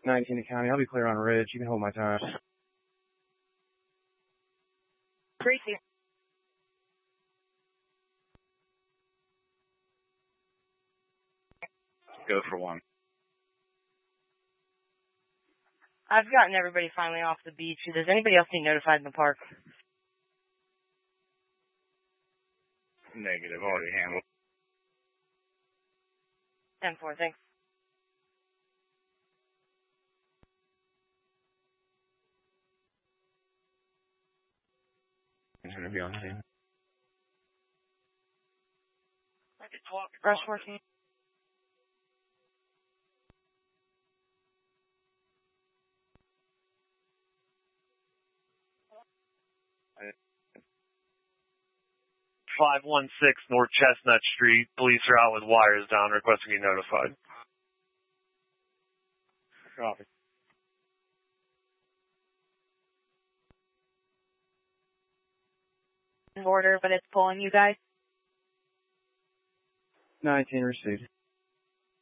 19 to County. I'll be clear on Ridge. You can hold my time. Tracy. Go for one. I've gotten everybody finally off the beach. Does anybody else need notified in the park? Negative. Already handled. 10-4, thanks. He's going to be on scene. Rush 14. .516 North Chestnut Street. Police are out with wires down, requesting you notified. Copy. Order, but it's pulling you guys. 19 received.